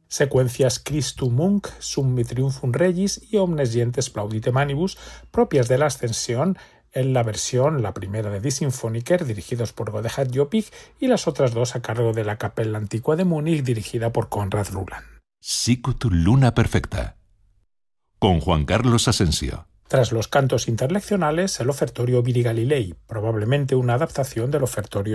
secuencias Christum Munc, Summi Triumphum Regis y Omnes Gentes Plaudite Manibus, propias de la Ascensión, en la primera de Die Symphoniker, dirigidos por Godehard Joppich, y las otras dos a cargo de la Capella Antigua de Múnich, dirigida por Konrad Ruland. Sicut Luna Perfecta, con Juan Carlos Asensio. Tras los cantos interleccionales, el ofertorio Viri Galilei, probablemente una adaptación del ofertorio